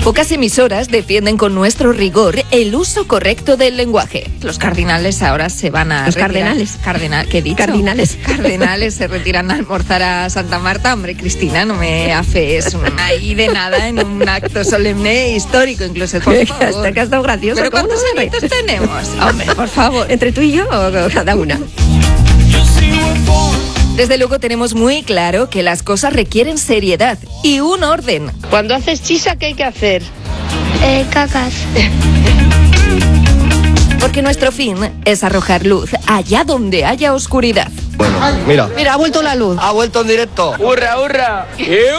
Pocas emisoras defienden con nuestro rigor el uso correcto del lenguaje. Los cardinales ahora se van a retirar. ¿Qué he dicho? Cardenales se retiran a almorzar a Santa Marta. Hombre, Cristina, no me haces ahí de nada en un acto solemne histórico, incluso, por favor. Hasta que ha estado gracioso. ¿Pero cuántos añitos tenemos? Hombre, por favor. ¿Entre tú y yo o cada una? Desde luego tenemos muy claro que las cosas requieren seriedad y un orden. Cuando haces chisa, ¿qué hay que hacer? Cacas. Porque nuestro fin es arrojar luz allá donde haya oscuridad. Bueno, mira, ha vuelto la luz. ha vuelto en directo. ¡Hurra, hurra!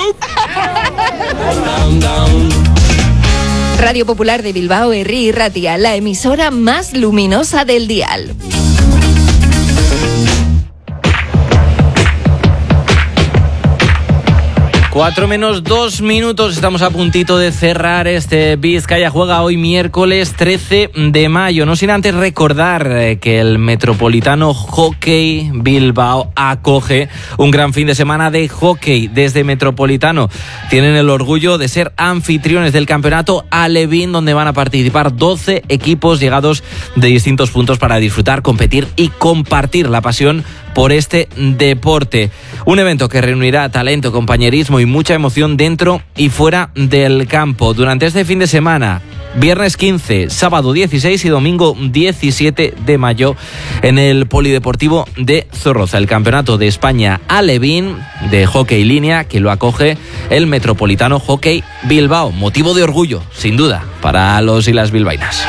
Radio Popular de Bilbao, Herri y Ratia, la emisora más luminosa del dial. Cuatro menos 2 minutos, estamos a puntito de cerrar este Vizcaya Juega hoy miércoles 13 de mayo. No sin antes recordar que el Metropolitano Hockey Bilbao acoge un gran fin de semana de hockey. Desde Metropolitano tienen el orgullo de ser anfitriones del campeonato Alevín, donde van a participar 12 equipos llegados de distintos puntos para disfrutar, competir y compartir la pasión por este deporte. Un evento que reunirá talento, compañerismo y mucha emoción dentro y fuera del campo. Durante este fin de semana, viernes 15, sábado 16 y domingo 17 de mayo, en el Polideportivo de Zorroza, el Campeonato de España Alevín de hockey línea, que lo acoge el Metropolitano Hockey Bilbao. Motivo de orgullo, sin duda, para los y las bilbaínas.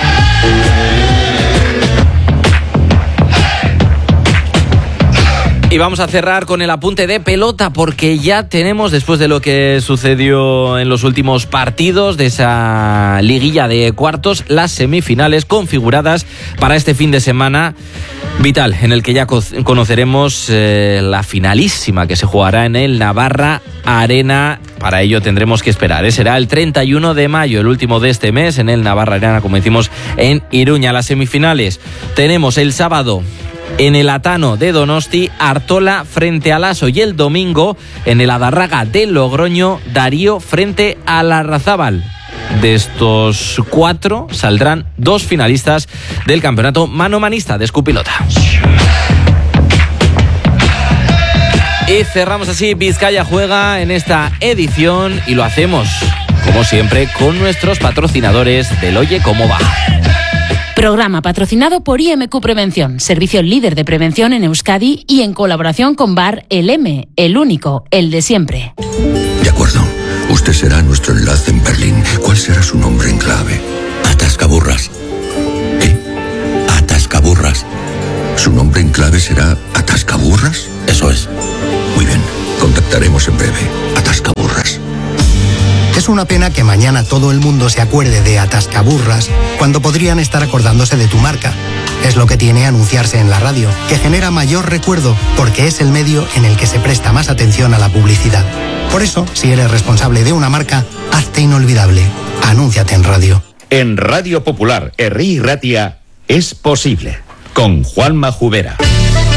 Y vamos a cerrar con el apunte de pelota, porque ya tenemos, después de lo que sucedió en los últimos partidos de esa liguilla de cuartos, las semifinales configuradas para este fin de semana vital, en el que ya conoceremos la finalísima que se jugará en el Navarra Arena. Para ello tendremos que esperar. Será el 31 de mayo, el último de este mes, en el Navarra Arena, como decimos, en Iruña. Las semifinales tenemos el sábado en el Atano de Donosti, Artola frente a Laso, y el domingo en el Adarraga de Logroño, Darío frente a Larrazábal. De estos 4 saldrán 2 finalistas del campeonato manomanista de escupilota. Y cerramos así Vizcaya Juega en esta edición, y lo hacemos, como siempre, con nuestros patrocinadores del Oye Cómo Va. Programa patrocinado por IMQ Prevención, servicio líder de prevención en Euskadi, y en colaboración con Bar El M, el único, el de siempre. De acuerdo. Usted será nuestro enlace en Berlín. ¿Cuál será su nombre en clave? Atascaburras. ¿Qué? Atascaburras. ¿Su nombre en clave será Atascaburras? Eso es. Muy bien. Contactaremos en breve. Atascaburras. Es una pena que mañana todo el mundo se acuerde de Atascaburras cuando podrían estar acordándose de tu marca. Es lo que tiene anunciarse en la radio, que genera mayor recuerdo porque es el medio en el que se presta más atención a la publicidad. Por eso, si eres responsable de una marca, hazte inolvidable. Anúnciate en radio. En Radio Popular, Herri y Ratia, es posible. Con Juanma Jubera.